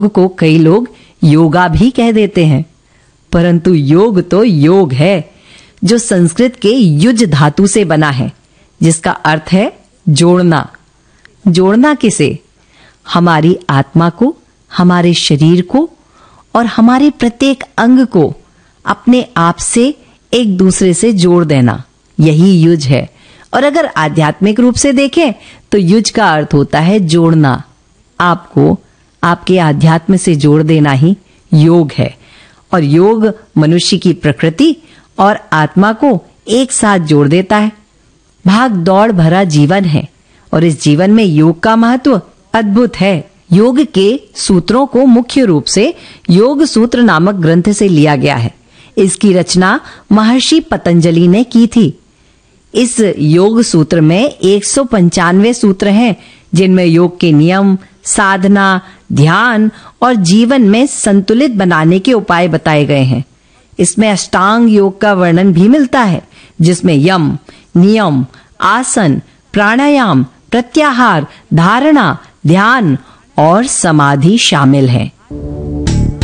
को कई लोग योगा भी कह देते हैं, परंतु योग तो योग है जो संस्कृत के युज धातु से बना है, जिसका अर्थ है जोड़ना। जोड़ना किसे? हमारी आत्मा को, हमारे शरीर को और हमारे प्रत्येक अंग को अपने आप से एक दूसरे से जोड़ देना, यही युज है। और अगर आध्यात्मिक रूप से देखें तो युज का अर्थ होता है जोड़ना। आपको आपके आध्यात्म से जोड़ देना ही योग है। और योग मनुष्य की प्रकृति और आत्मा को एक साथ जोड़ देता है। भाग दौड़ भरा जीवन है और इस जीवन में योग का महत्व अद्भुत है। योग के सूत्रों को मुख्य रूप से योग सूत्र नामक ग्रंथ से लिया गया है। इसकी रचना महर्षि पतंजलि ने की थी। इस योग सूत्र में 195 सूत्र हैं, जिनमें योग के नियम, साधना, ध्यान और जीवन में संतुलित बनाने के उपाय बताए गए हैं। इसमें अष्टांग योग का वर्णन भी मिलता है, जिसमें यम, नियम, आसन, प्राणायाम, प्रत्याहार, धारणा, ध्यान और समाधि शामिल हैं।